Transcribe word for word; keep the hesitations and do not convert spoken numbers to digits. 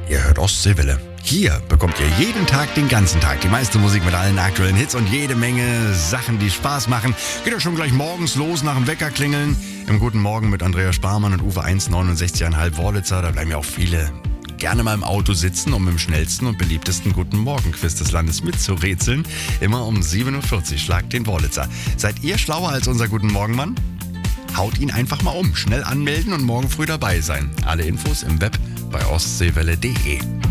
Ihr hört Ostseewelle. Hier bekommt ihr jeden Tag, den ganzen Tag, die meiste Musik mit allen aktuellen Hits und jede Menge Sachen, die Spaß machen. Geht ja schon gleich morgens los nach dem Wecker klingeln. Im Guten Morgen mit Andrea Sparmann und Uwe eins neunundsechzig Komma fünf Wörlitzer. Da bleiben ja auch viele gerne mal im Auto sitzen, um im schnellsten und beliebtesten Guten Morgen-Quiz des Landes mitzurätseln. Immer um sieben Uhr vierzig schlagt den Wörlitzer. Seid ihr schlauer als unser Guten Morgen-Mann? Haut ihn einfach mal um. Schnell anmelden und morgen früh dabei sein. Alle Infos im Web bei ostseewelle punkt de.